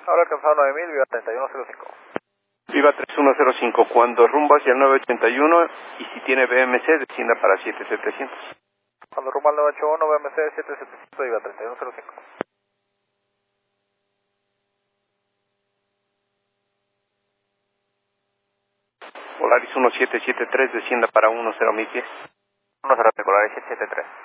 Ahora alcanzado 9000, viva 3105. Viva 3105, cuando rumbo hacia el 981 y si tiene BMC descienda para 7700. Cuando rumbo al 981, BMC 7700, viva 3105. Polaris 1773 descienda para 10 1010. 10 Polaris 773.